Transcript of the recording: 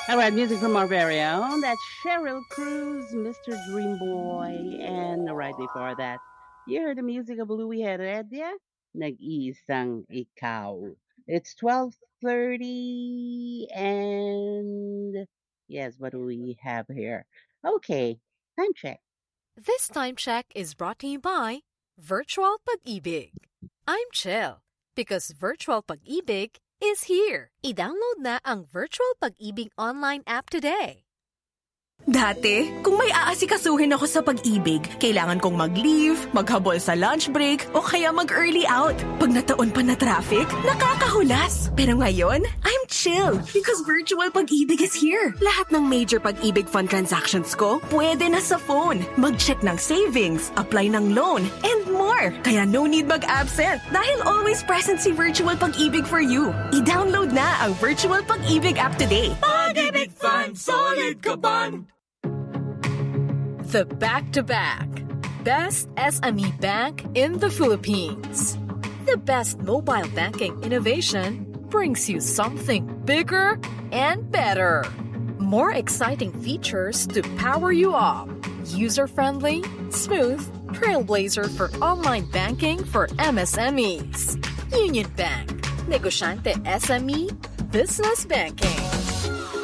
All right, music from our very own. That's Cheryl Cruz, Mr. Dream Boy. And right before that, you heard the music of Louie Heredia, Nag-iisang Ikaw. It's 12:30 and yes, what do we have here? Okay, time check. This time check is brought to you by Virtual Pag-ibig. I'm Chill because Virtual Pag-ibig is here. I-download na ang Virtual Pag-ibig online app today. Dati, kung may aasikasuhin ako sa pag-ibig, kailangan kong mag-leave, maghabol sa lunch break, o kaya mag-early out. Pag nataon pa na traffic, nakakahulas. Pero ngayon, I'm chill because Virtual Pag-ibig is here. Lahat ng major Pag-ibig fund transactions ko, pwede na sa phone. Mag-check ng savings, apply ng loan, and more. Kaya no need mag-absent dahil always present si Virtual Pag-ibig for you. I-download na ang Virtual Pag-ibig app today. Pag-ibig Fund, solid ka ban! The back-to-back. Best SME bank in the Philippines. The best mobile banking innovation brings you something bigger and better. More exciting features to power you up. User-friendly, smooth, trailblazer for online banking for MSMEs. Union Bank. Negosyante SME, business banking.